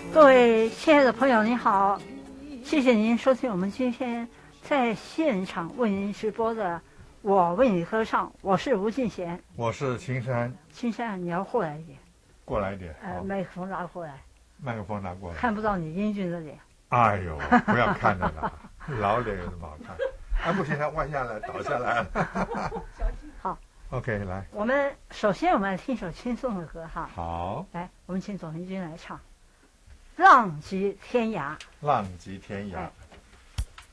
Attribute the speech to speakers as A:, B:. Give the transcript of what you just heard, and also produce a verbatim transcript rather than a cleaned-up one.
A: 各位亲爱的朋友，您好，谢谢您收听我们今天在现场为您直播的《我为你歌唱》，我是吴敬贤，
B: 我是青山。
A: 青山，你要过来一点，
B: 过来一点，
A: 呃，麦克风拿过来，
B: 麦克风拿过来，
A: 看不到你英俊的脸。
B: 哎呦，不要看着了，老脸有什么好看？啊，不行，他弯下来，倒下来了。
A: 好
B: ，OK， 来，
A: 我们首先我们来听首轻松的歌哈。
B: 好，
A: 来，我们请左平君来唱《浪迹天涯》。
B: 浪迹天涯。
A: 哎